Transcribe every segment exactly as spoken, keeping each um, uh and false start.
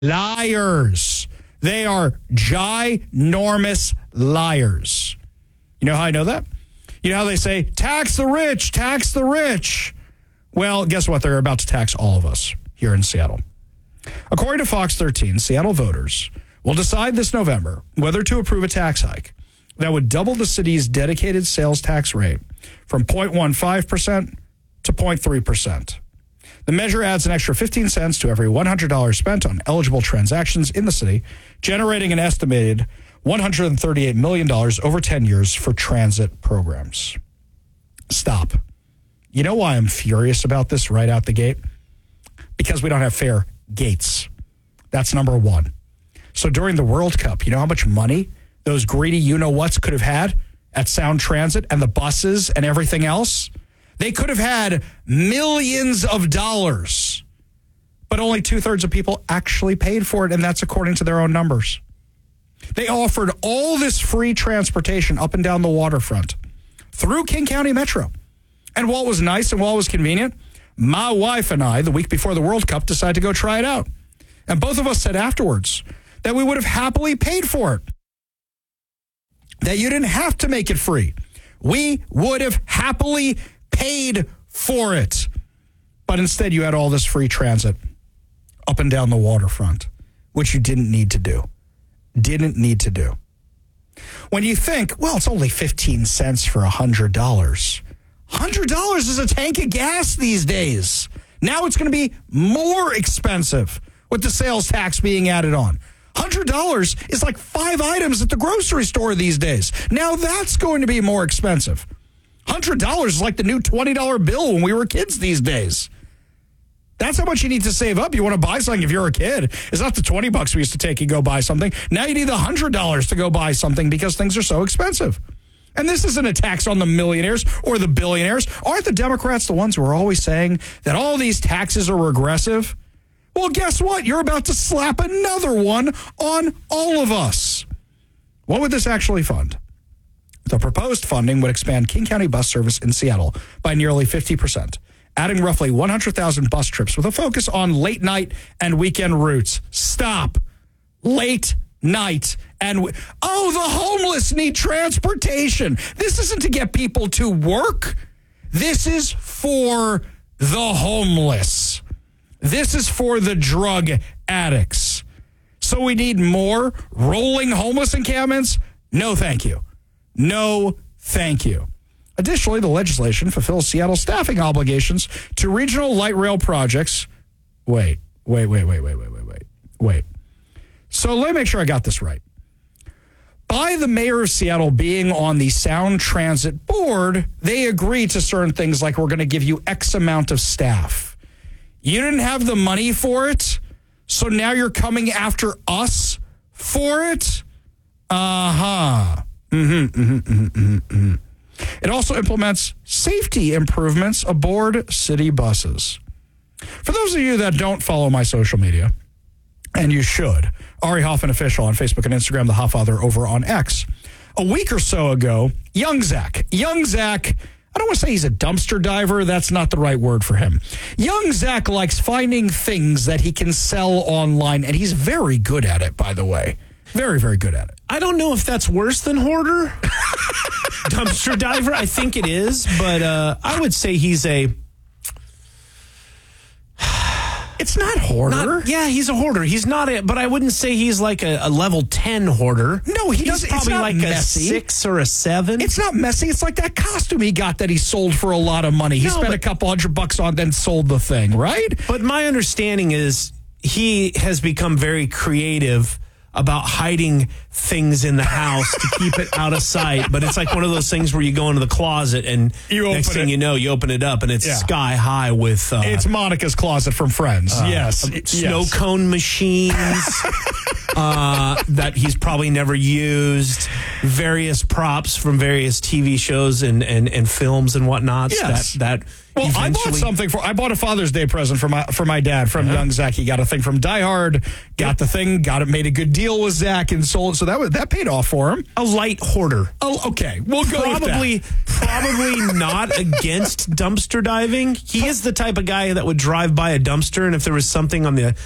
Liars. They are ginormous liars. You know how I know that? You know how they say, tax the rich, tax the rich. Well, guess what? They're about to tax all of us here in Seattle. According to Fox thirteen, Seattle voters will decide this November whether to approve a tax hike that would double the city's dedicated sales tax rate from zero point one five percent to zero point three percent. The measure adds an extra fifteen cents to every one hundred dollars spent on eligible transactions in the city, generating an estimated one hundred thirty-eight million dollars over ten years for transit programs. Stop. You know why I'm furious about this right out the gate? Because we don't have fair gates. That's number one. So during the World Cup, you know how much money those greedy you-know-whats could have had at Sound Transit and the buses and everything else? They could have had millions of dollars, but only two-thirds of people actually paid for it, and that's according to their own numbers. They offered all this free transportation up and down the waterfront through King County Metro. And while it was nice and while it was convenient, my wife and I, the week before the World Cup, decided to go try it out. And both of us said afterwards that we would have happily paid for it, that you didn't have to make it free. We would have happily paid for it. But instead, you had all this free transit up and down the waterfront, which you didn't need to do. Didn't need to do. When you think, well, it's only fifteen cents for one hundred dollars. one hundred dollars is a tank of gas these days. Now it's going to be more expensive with the sales tax being added on. one hundred dollars is like five items at the grocery store these days. Now that's going to be more expensive. one hundred dollars is like the new twenty dollar bill when we were kids these days. That's how much you need to save up. You want to buy something if you're a kid. It's not the twenty bucks we used to take and go buy something. Now you need the one hundred dollars to go buy something because things are so expensive. And this isn't a tax on the millionaires or the billionaires. Aren't the Democrats the ones who are always saying that all these taxes are regressive? Well, guess what? You're about to slap another one on all of us. What would this actually fund? The proposed funding would expand King County bus service in Seattle by nearly fifty percent, adding roughly one hundred thousand bus trips with a focus on late night and weekend routes. Stop. Late night and w- oh, the homeless need transportation. This isn't to get people to work. This is for the homeless. This is for the drug addicts. So we need more rolling homeless encampments? No, thank you. No, thank you. Additionally, the legislation fulfills Seattle's staffing obligations to regional light rail projects. Wait, wait, wait, wait, wait, wait, wait, wait, wait. So let me make sure I got this right. By the mayor of Seattle being on the Sound Transit Board, they agree to certain things like we're going to give you X amount of staff. You didn't have the money for it, so now you're coming after us for it? Uh-huh. Mm-hmm, mm-hmm, mm-hmm, mm-hmm, mm-hmm. It also implements safety improvements aboard city buses. For those of you that don't follow my social media, and you should, Ari Hoffman Official on Facebook and Instagram, the Hoffather over on X. A week or so ago, young Zach, young Zach, I don't want to say he's a dumpster diver. That's not the right word for him. Young Zach likes finding things that he can sell online, and he's very good at it, by the way. Very, very good at it. I don't know if that's worse than hoarder. Dumpster diver, I think it is, but uh, I would say he's a... It's not hoarder. Not, yeah, he's a hoarder. He's not a, but I wouldn't say he's like a, a level ten hoarder. No, he he's doesn't. Probably it's not like messy. a six or a seven. It's not messy. It's like that costume he got that he sold for a lot of money. He no, spent but, a couple hundred bucks on, then sold the thing, right? But my understanding is he has become very creative about hiding things in the house to keep it out of sight. But it's like one of those things where you go into the closet and you next thing it. you know, you open it up and it's yeah. sky high with... Uh, it's Monica's closet from Friends. Uh, yes. Snow yes. cone machines uh, that he's probably never used. Various props from various T V shows and, and, and films and whatnot. Yes. That, that well, eventually... I bought something for... I bought a Father's Day present for my for my dad from uh-huh. young Zach. He got a thing from Die Hard, got yep. the thing, got it, made a good deal with Zach and sold. So that was that paid off for him. A light hoarder. Oh, okay. We'll go probably, with that. Probably not against dumpster diving. He is the type of guy that would drive by a dumpster, and if there was something on the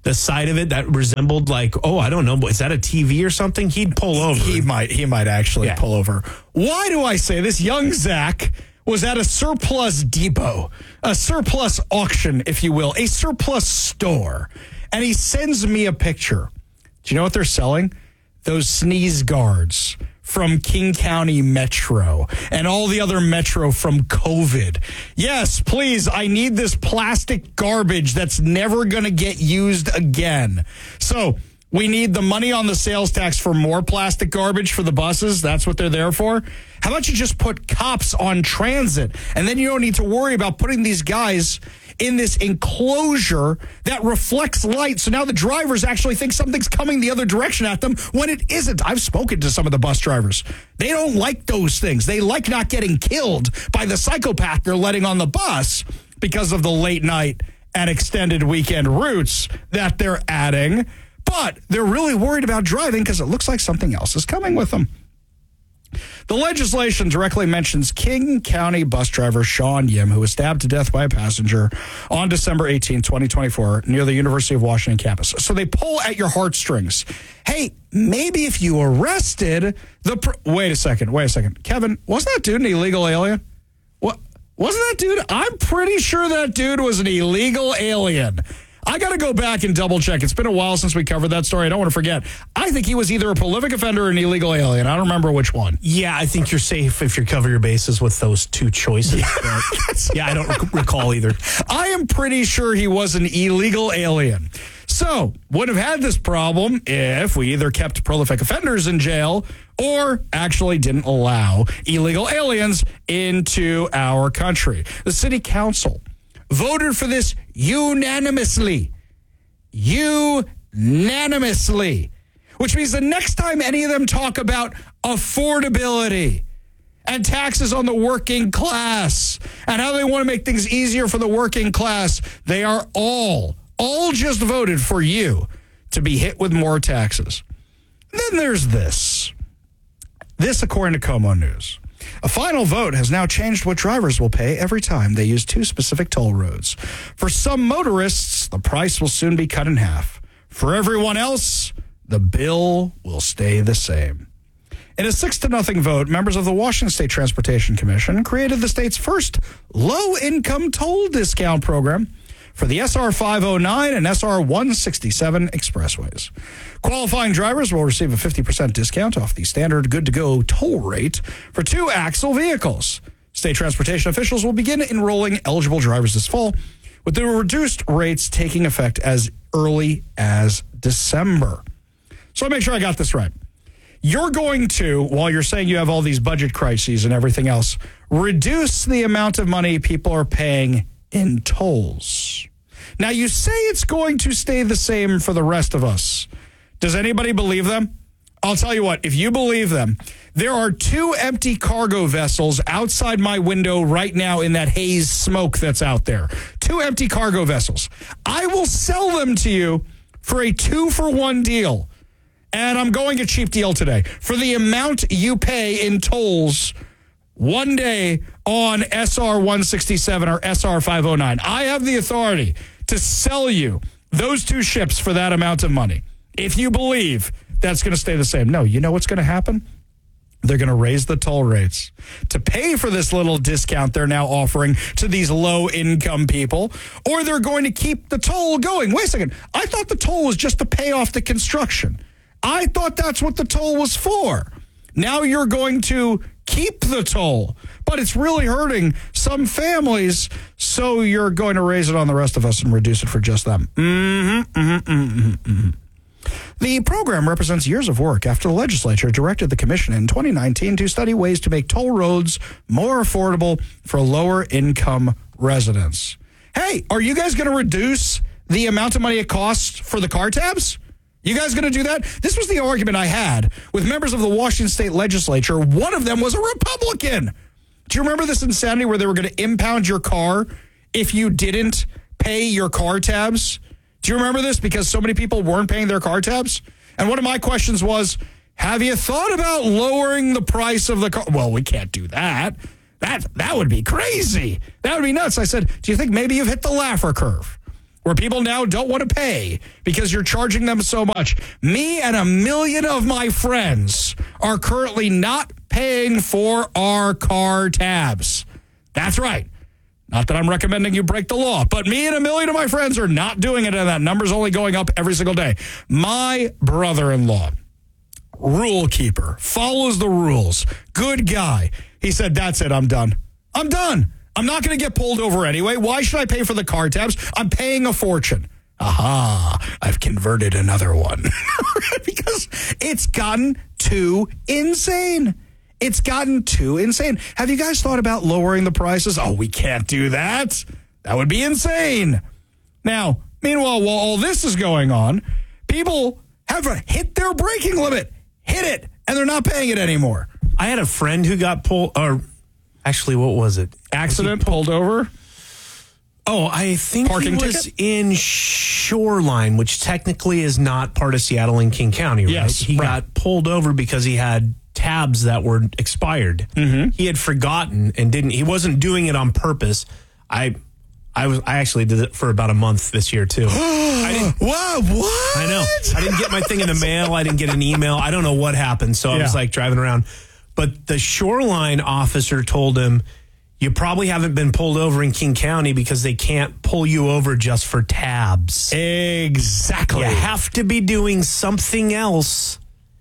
the side of it that resembled like, oh, I don't know, is that a T V or something? He'd pull over. He might, he might actually Yeah. pull over. Why do I say this? Young Zach was at a surplus depot, a surplus auction, if you will, a surplus store. And he sends me a picture. Do you know what they're selling? Those sneeze guards from King County Metro and all the other Metro from COVID. Yes, please, I need this plastic garbage that's never going to get used again. So we need the money on the sales tax for more plastic garbage for the buses. That's what they're there for. How about you just put cops on transit, and then you don't need to worry about putting these guys in this enclosure that reflects light. So now the drivers actually think something's coming the other direction at them when it isn't. I've spoken to some of the bus drivers. They don't like those things. They like not getting killed by the psychopath they're letting on the bus because of the late night and extended weekend routes that they're adding. But they're really worried about driving because it looks like something else is coming with them. The legislation directly mentions King County bus driver Sean Yim, who was stabbed to death by a passenger on December eighteenth, twenty twenty-four, near the University of Washington campus. So they pull at your heartstrings. Hey, maybe if you arrested the... Pr- wait a second, wait a second. Kevin, wasn't that dude an illegal alien? What? Wasn't that dude? I'm pretty sure that dude was an illegal alien. I got to go back and double check. It's been a while since we covered that story. I don't want to forget. I think he was either a prolific offender or an illegal alien. I don't remember which one. Yeah, I think you're safe if you cover your bases with those two choices. Yeah, yeah I don't rec- recall either. I am pretty sure he was an illegal alien. So, would have had this problem if we either kept prolific offenders in jail or actually didn't allow illegal aliens into our country. The city council voted for this unanimously. Unanimously. Which means the next time any of them talk about affordability and taxes on the working class and how they want to make things easier for the working class, they are all, all just voted for you to be hit with more taxes. Then there's this. This, according to Como News. A final vote has now changed what drivers will pay every time they use two specific toll roads. For some motorists, the price will soon be cut in half. For everyone else, the bill will stay the same. In a six to nothing vote, members of the Washington State Transportation Commission created the state's first low-income toll discount program for the S R five oh nine and S R one sixty-seven expressways. Qualifying drivers will receive a fifty percent discount off the standard good-to-go toll rate for two-axle vehicles. State transportation officials will begin enrolling eligible drivers this fall, with the reduced rates taking effect as early as December. So make sure I got this right. You're going to, while you're saying you have all these budget crises and everything else, reduce the amount of money people are paying in tolls. Now, you say it's going to stay the same for the rest of us. Does anybody believe them? I'll tell you what, if you believe them, there are two empty cargo vessels outside my window right now in that haze smoke that's out there. Two empty cargo vessels. I will sell them to you for a two-for-one deal. And I'm going a cheap deal today. For the amount you pay in tolls one day on S R one sixty-seven or S R five oh nine. I have the authority to sell you those two ships for that amount of money. If you believe that's going to stay the same. No, you know what's going to happen? They're going to raise the toll rates to pay for this little discount they're now offering to these low-income people, or they're going to keep the toll going. Wait a second. I thought the toll was just to pay off the construction. I thought that's what the toll was for. Now you're going to keep the toll, but it's really hurting some families, so you're going to raise it on the rest of us and reduce it for just them. Mm-hmm, mm-hmm, mm-hmm, mm-hmm. The program represents years of work after the legislature directed the commission in twenty nineteen to study ways to make toll roads more affordable for lower-income residents. Hey, are you guys going to reduce the amount of money it costs for the car tabs? You guys going to do that? This was the argument I had with members of the Washington State Legislature. One of them was a Republican. Do you remember this insanity where they were going to impound your car if you didn't pay your car tabs? Do you remember this? Because so many people weren't paying their car tabs. And one of my questions was, have you thought about lowering the price of the car? Well, we can't do that. That, that would be crazy. That would be nuts. I said, do you think maybe you've hit the laugher curve? where people now don't want to pay because you're charging them so much. Me and a million of my friends are currently not paying for our car tabs. That's right. Not that I'm recommending you break the law, but me and a million of my friends are not doing it, and that number's only going up every single day. My brother-in-law, rule keeper, follows the rules, good guy. He said, that's it, I'm done. I'm done. I'm not going to get pulled over anyway. Why should I pay for the car tabs? I'm paying a fortune. Aha, I've converted another one. Because it's gotten too insane. It's gotten too insane. Have you guys thought about lowering the prices? Oh, we can't do that. That would be insane. Now, meanwhile, while all this is going on, people have hit their braking limit. Hit it, and they're not paying it anymore. I had a friend who got pulled, or actually, what was it? Accident, pulled over? Oh, I think Parking he was ticket? in Shoreline, which technically is not part of Seattle and King County, right? Yes, he right. got pulled over because he had tabs that were expired. Mm-hmm. He had forgotten and didn't. He wasn't doing it on purpose. I, I was. I actually did it for about a month this year too. I didn't. What? What? I know. I didn't get my thing in the mail. I didn't get an email. I don't know what happened. So I Yeah. was like driving around. But the Shoreline officer told him, you probably haven't been pulled over in King County because they can't pull you over just for tabs. Exactly. You have to be doing something else.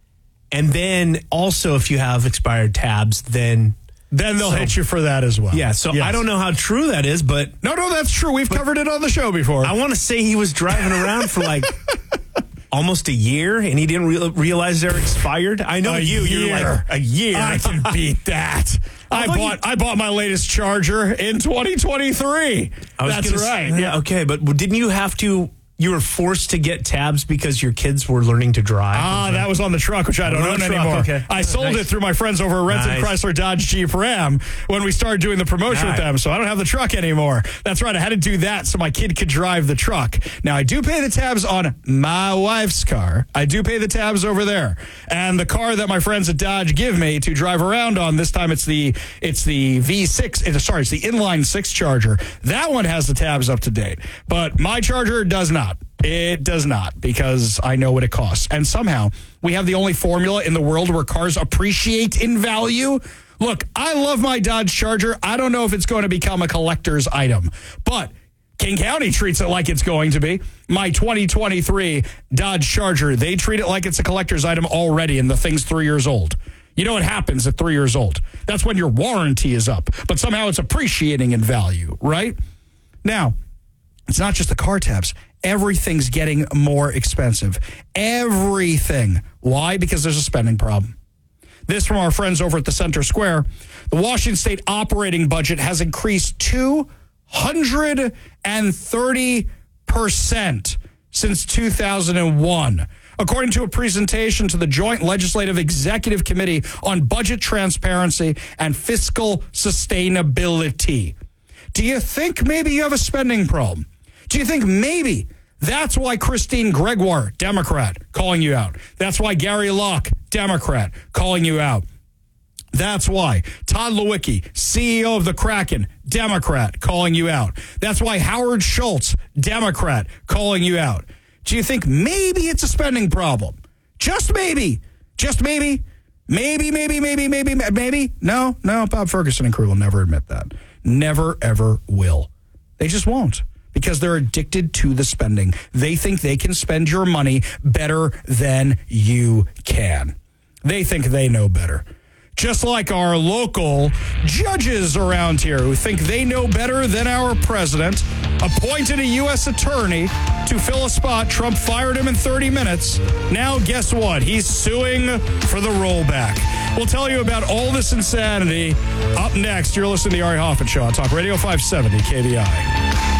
And then also, if you have expired tabs, then... Then they'll So- hit you for that as well. Yeah, so Yes. I don't know how true that is, but No, no, that's true. We've covered it on the show before. I want to say he was driving around for like almost a year, and he didn't re- realize they're expired. I know A you, you're year. like, a year. I can beat that. I thought bought I bought my latest Charger in twenty twenty-three. I was That's gonna right. Say, yeah, okay, but didn't you have to? You were forced to get tabs because your kids were learning to drive. Ah, that was on the truck, which I don't On own the truck, anymore. okay. I sold Nice. it through my friends over at Renton Nice. Chrysler Dodge Jeep Ram when we started doing the promotion with Nice. them, so I don't have the truck anymore. That's right, I had to do that so my kid could drive the truck. Now, I do pay the tabs on my wife's car. I do pay the tabs over there. And the car that my friends at Dodge give me to drive around on, this time it's the it's the V six, it's, sorry, it's the inline six Charger. That one has the tabs up to date. But my Charger does not. It does not, because I know what it costs. And somehow we have the only formula in the world where cars appreciate in value. Look, I love my Dodge Charger. I don't know if it's going to become a collector's item, but King County treats it like it's going to be. My twenty twenty-three Dodge Charger, they treat it like it's a collector's item already, and the thing's three years old. You know what happens at three years old? That's when your warranty is up, but somehow it's appreciating in value, right? Now, it's not just the car tabs. Everything's getting more expensive. Everything. Why? Because there's a spending problem. This from our friends over at the Center Square. The Washington State operating budget has increased two hundred thirty percent since two thousand one. According to a presentation to the Joint Legislative Executive Committee on Budget Transparency and Fiscal Sustainability. Do you think maybe you have a spending problem? Do you think maybe that's why Christine Gregoire, Democrat, calling you out? That's why Gary Locke, Democrat, calling you out? That's why Todd Lewicki, C E O of the Kraken, Democrat, calling you out? That's why Howard Schultz, Democrat, calling you out? Do you think maybe it's a spending problem? Just maybe. Just maybe. Maybe, maybe, maybe, maybe, maybe. No, no, Bob Ferguson and crew will never admit that. Never, ever will. They just won't. Because they're addicted to the spending. They think they can spend your money better than you can. They think they know better. Just like our local judges around here who think they know better than our president, appointed a U S attorney to fill a spot. Trump fired him in thirty minutes. Now, guess what? He's suing for the rollback. We'll tell you about all this insanity up next. You're listening to the Ari Hoffman Show on Talk Radio five seventy K V I.